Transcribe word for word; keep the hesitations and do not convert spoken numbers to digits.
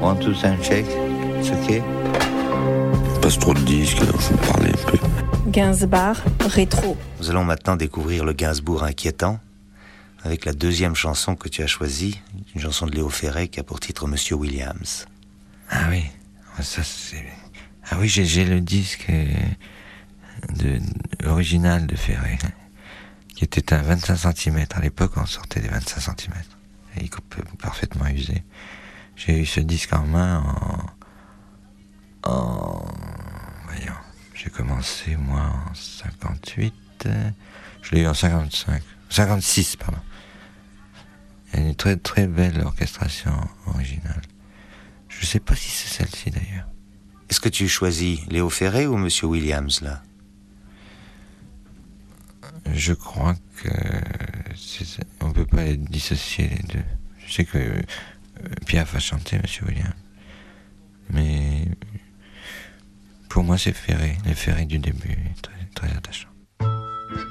One, two, sound check. It's okay. Passe trop de disques, alors je vous parlais un peu. Gainsbourg, rétro. Nous allons maintenant découvrir le Gainsbourg inquiétant avec la deuxième chanson que tu as choisie, une chanson de Léo Ferré qui a pour titre Monsieur Williams. Ah oui, ça c'est... Ah oui, j'ai, j'ai le disque de, de, original de Ferré, qui était à vingt-cinq centimètres. À l'époque, on sortait des vingt-cinq centimètres. Et il coupe parfaitement usé. J'ai eu ce disque en main en... en... Voyons, j'ai commencé, moi, en cinquante-huit. Je l'ai eu en cinquante-cinq. cinquante-six, pardon. Il y a une très très belle orchestration originale. Je ne sais pas si c'est celle-ci d'ailleurs. Est-ce que tu choisis Léo Ferré ou Monsieur Williams, là? Je crois que c'est, on ne peut pas dissocier les deux. Je sais que euh, Piaf a chanté Monsieur Williams, mais pour moi c'est Ferré, le Ferré du début, très, très attachant.